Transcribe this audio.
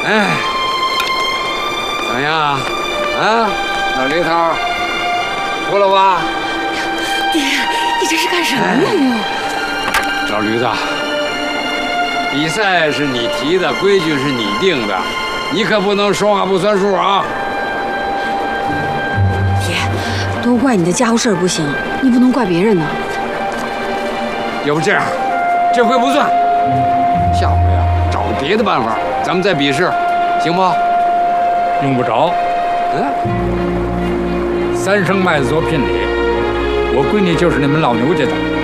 哎，怎么样啊？老李头，服了吧？ 爹，你这是干什么呢？ 老驴子，比赛是你提的，规矩是你定的，你可不能说话不算数啊！ 爹，都怪你的家伙事儿不行，你不能怪别人呢。 要不这样，这回不算，下回啊，找个别的办法，咱们再比试，行不？ 用不着。三升麦子做聘礼，我闺女就是你们老牛家的。